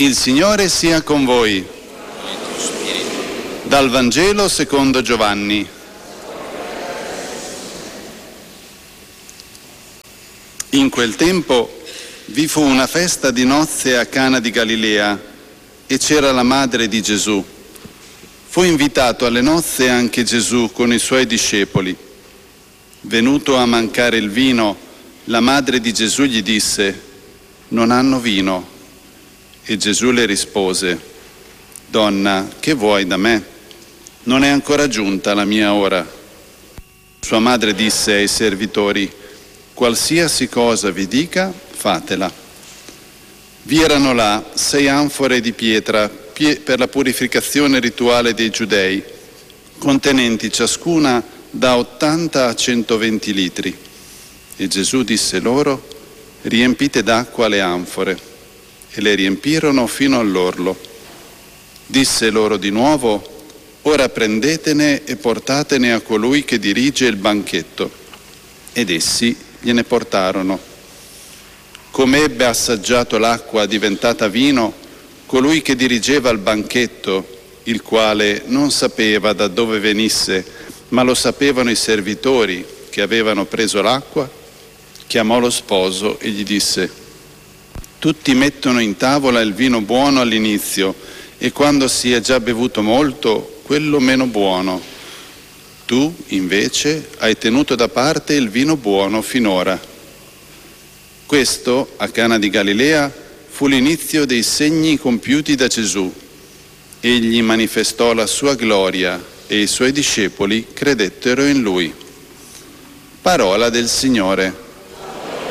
Il Signore sia con voi. Dal Vangelo secondo Giovanni. In quel tempo vi fu una festa di nozze a Cana di Galilea e c'era la madre di Gesù. Fu invitato alle nozze anche Gesù con i suoi discepoli. Venuto a mancare il vino, la madre di Gesù gli disse: «Non hanno vino». E Gesù le rispose: «Donna, che vuoi da me? Non è ancora giunta la mia ora». Sua madre disse ai servitori: «Qualsiasi cosa vi dica, fatela». Vi erano là 6 anfore di pietra per la purificazione rituale dei Giudei, contenenti ciascuna da 80 a 120 litri. E Gesù disse loro: «Riempite d'acqua le anfore». E le riempirono fino all'orlo. Disse loro di nuovo: «Ora prendetene e portatene a colui che dirige il banchetto». Ed essi gliene portarono. Come ebbe assaggiato l'acqua diventata vino, colui che dirigeva il banchetto, il quale non sapeva da dove venisse, ma lo sapevano i servitori che avevano preso l'acqua, chiamò lo sposo e gli disse: «Tutti mettono in tavola il vino buono all'inizio e quando si è già bevuto molto, quello meno buono. Tu, invece, hai tenuto da parte il vino buono finora». Questo, a Cana di Galilea, fu l'inizio dei segni compiuti da Gesù. Egli manifestò la sua gloria e i suoi discepoli credettero in lui. Parola del Signore.